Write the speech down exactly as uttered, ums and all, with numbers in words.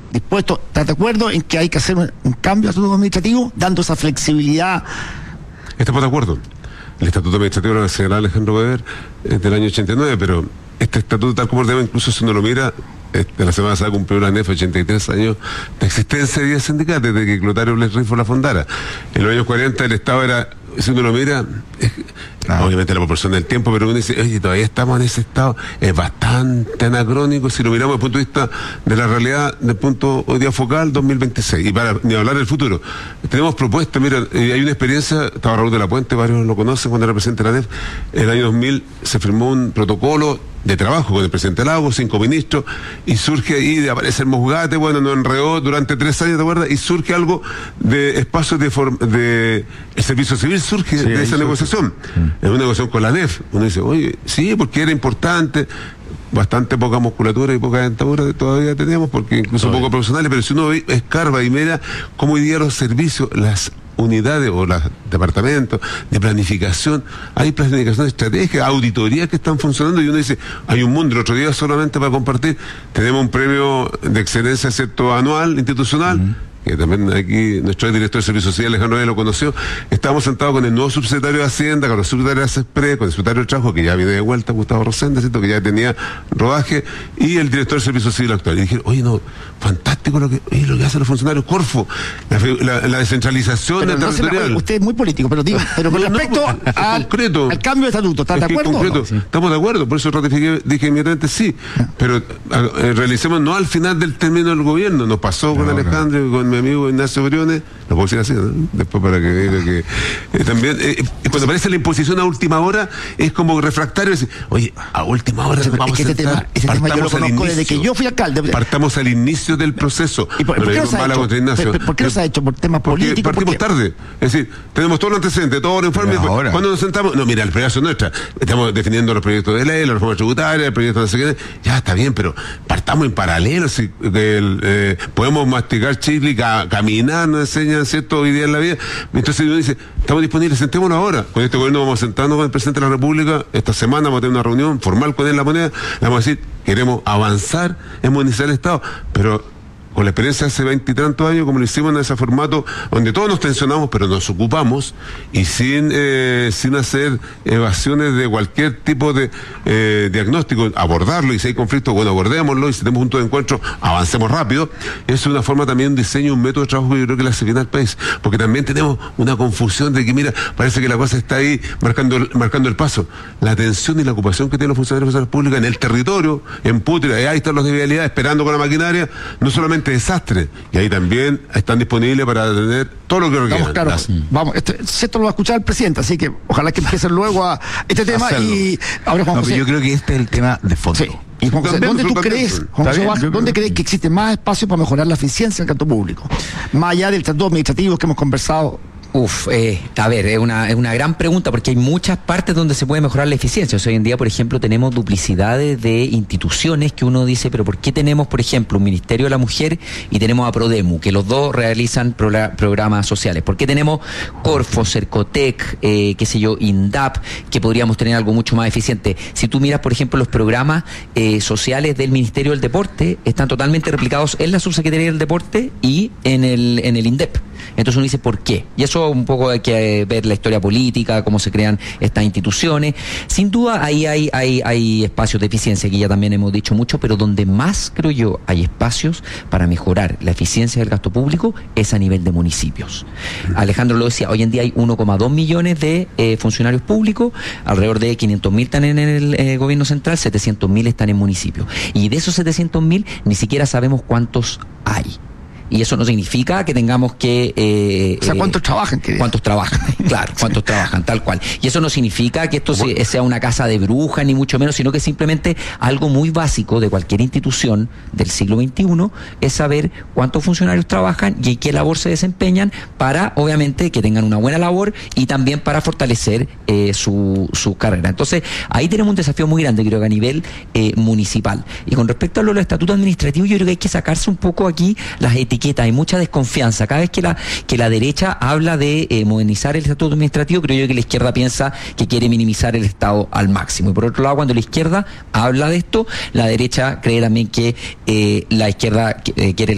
dispuesto, ¿estás de acuerdo en que hay que hacer un, un cambio al estatuto administrativo, dando esa flexibilidad? Estamos de acuerdo. El estatuto administrativo lo señalaba Alejandro Weber es del año ochenta y nueve, pero este estatuto, tal como ordena, incluso si uno lo mira, este, la semana pasada cumplió la N E F ochenta y tres años de existencia de diez sindicatos, desde que Clotario Bles Rifo la fundara. En los años cuarenta el Estado era, si uno lo mira, es, no. obviamente la proporción del tiempo, pero uno dice, oye, todavía estamos en ese estado, es bastante anacrónico si lo miramos desde el punto de vista de la realidad, del punto hoy día focal, dos mil veintiséis, y para ni hablar del futuro. Tenemos propuestas, mira, eh, hay una experiencia, estaba Raúl de la Puente, varios lo conocen cuando era presidente de la N E F, el año dos mil se firmó un protocolo de trabajo con el presidente Lagos, cinco ministros, y surge ahí, aparece el Mosgate, bueno, nos enredó durante tres años, ¿te acuerdas? Y surge algo de espacios de, form, de el servicio civil, surge sí, de esa negociación. Es una negociación con la N E F. Uno dice, oye, sí, porque era importante, bastante poca musculatura y poca dentadura todavía tenemos, porque incluso Todavía. poco profesionales, pero si uno ve, escarba y mira cómo hoy día los servicios, las unidades o los departamentos de planificación, hay planificación estratégica, auditorías que están funcionando, y uno dice, hay un mundo. El otro día, solamente para compartir, tenemos un premio de excelencia, ¿cierto?, anual, institucional, uh-huh. que también aquí nuestro director de Servicios Sociales, Alejandro Weber, lo conoció. Estábamos sentados con el nuevo subsecretario de Hacienda, con el subsecretario de ASESPRE, con el secretario de Trabajo, que ya viene de vuelta, Gustavo Rosende, ¿cierto?, que ya tenía rodaje, y el director de Servicios Civil actual. Y dijeron, oye, no, fantástico lo que, oye, lo que hacen los funcionarios, Corfo, la, la, la descentralización pero no territorial. Se, usted es muy político, pero digo, pero con no, respecto no, pues, al, concreto, al cambio de estatuto, ¿estás de acuerdo? Concreto, no? Sí. Estamos de acuerdo, por eso ratifiqué, dije inmediatamente sí, pero a, a, realicemos no al final del término del gobierno. Nos pasó no, con Alejandro y con mi amigo Ignacio Briones, lo puedo decir así, ¿no? Después para que diga que eh, también, eh, cuando aparece la imposición a última hora, es como refractario, decir, oye, a última hora sí, vamos es que a sentar, ese tema, ese tema yo lo conozco desde que yo fui alcalde. Partamos al inicio del proceso. ¿Y por, ¿por qué no se ha hecho? ¿Por, por qué no se ha hecho? ¿Por temas políticos? Partimos tarde. Es decir, tenemos todos los antecedentes, todos los informes. Cuando nos sentamos, no, mira, el proyecto nuestra, estamos definiendo los proyectos de ley, la reforma tributaria, el proyecto de seguridad, ya está bien, pero partamos en paralelo. Si, que el, eh, podemos masticar chile y ca, caminar, nos enseñan, ¿cierto?, hoy día en la vida. Entonces uno dice, estamos disponibles, sentémonos ahora. Con este gobierno vamos a sentarnos con el presidente de la República, esta semana vamos a tener una reunión formal con él en La Moneda, le vamos a decir, queremos avanzar en modernizar el Estado, pero con la experiencia de hace veintitantos años, como lo hicimos en ese formato, donde todos nos tensionamos, pero nos ocupamos, y sin eh, sin hacer evasiones de cualquier tipo de eh, diagnóstico, abordarlo, y si hay conflictos, bueno, abordémoslo, y si tenemos punto de encuentro, avancemos rápido. Es una forma también, un diseño, un método de trabajo que yo creo que le hace bien al país, porque también tenemos una confusión de que, mira, parece que la cosa está ahí marcando, marcando el paso. La atención y la ocupación que tienen los funcionarios de las públicas en el territorio, en Putri, ahí están los de vialidad esperando con la maquinaria, no solamente desastre, y ahí también están disponibles para atender todo lo que requieran. Vamos, claro, las... vamos, este, esto lo va a escuchar el presidente, así que ojalá que empiecen luego a este tema. Hacerlo. Y ahora Juan no, José, yo creo que este es el tema de fondo. Sí. Y Juan José, ¿dónde tú crees, Juan José, bien, ¿dónde crees que existe más espacio para mejorar la eficiencia del gasto público? Más allá del estatuto administrativo que hemos conversado. Uf, eh, a ver, es una, es una gran pregunta, porque hay muchas partes donde se puede mejorar la eficiencia. O sea, hoy en día, por ejemplo, tenemos duplicidades de instituciones que uno dice, pero ¿por qué tenemos, por ejemplo, un Ministerio de la Mujer y tenemos a Prodemu, que los dos realizan pro- programas sociales? ¿Por qué tenemos Corfo, Cercotec, eh, qué sé yo, INDAP, que podríamos tener algo mucho más eficiente? Si tú miras, por ejemplo, los programas eh, sociales del Ministerio del Deporte, están totalmente replicados en la Subsecretaría del Deporte y en el, en el INDEP. Entonces uno dice, ¿por qué? Y eso un poco hay que ver la historia política, cómo se crean estas instituciones. Sin duda ahí hay, hay, hay espacios de eficiencia, que ya también hemos dicho mucho, pero donde más, creo yo, hay espacios para mejorar la eficiencia del gasto público es a nivel de municipios. Alejandro lo decía, hoy en día hay uno coma dos millones de eh, funcionarios públicos, alrededor de quinientos mil están en el eh, gobierno central, setecientos mil están en municipios. Y de esos setecientos mil ni siquiera sabemos cuántos hay. Y eso no significa que tengamos que... Eh, o sea, ¿cuántos eh, trabajan? ¿Cuántos trabajan? Claro, ¿cuántos trabajan? Tal cual. Y eso no significa que esto se, sea una casa de brujas, ni mucho menos, sino que simplemente algo muy básico de cualquier institución del siglo veintiuno es saber cuántos funcionarios trabajan y en qué labor se desempeñan para, obviamente, que tengan una buena labor y también para fortalecer eh, su, su carrera. Entonces, ahí tenemos un desafío muy grande, creo que a nivel eh, municipal. Y con respecto a lo del estatuto administrativo, yo creo que hay que sacarse un poco aquí las etiquetas. Hay mucha desconfianza. Cada vez que la que la derecha habla de eh, modernizar el estatuto administrativo, creo yo que la izquierda piensa que quiere minimizar el Estado al máximo. Y por otro lado, cuando la izquierda habla de esto, la derecha cree también que eh, la izquierda eh, quiere